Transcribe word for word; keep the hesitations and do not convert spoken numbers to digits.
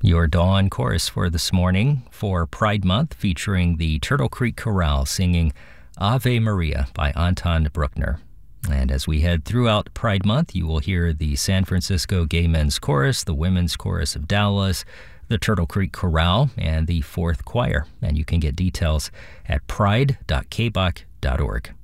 Your dawn chorus for this morning for Pride Month, featuring the Turtle Creek Chorale singing Ave Maria by Anton Bruckner. And as we head throughout Pride Month, you will hear the San Francisco Gay Men's Chorus, the Women's Chorus of Dallas, the Turtle Creek Chorale, and the Fourth Choir. And you can get details at pride dot k b o c dot org.